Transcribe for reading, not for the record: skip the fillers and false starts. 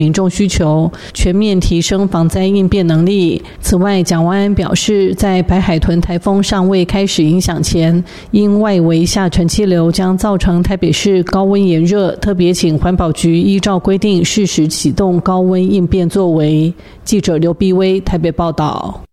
民众需求，全面提升防灾应变能力。此外，蒋万安表示，在白海豚台风尚未开始影响前，因外围下沉气流将造成台北市高温炎热，特别请环保局依照规定适时启动高温应变作为。记者刘碧薇台北报道。